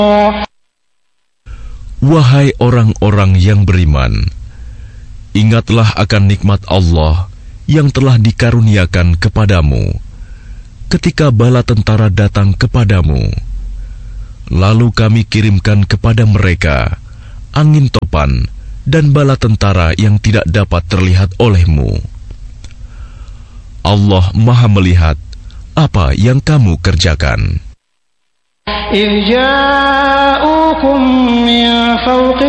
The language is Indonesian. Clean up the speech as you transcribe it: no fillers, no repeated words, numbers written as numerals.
Wahai orang-orang yang beriman, ingatlah akan nikmat Allah yang telah dikaruniakan kepadamu ketika bala tentara datang kepadamu. Lalu kami kirimkan kepada mereka angin topan dan bala tentara yang tidak dapat terlihat olehmu. Allah Maha melihat apa yang kamu kerjakan. إذ جاءوكم من فوقكم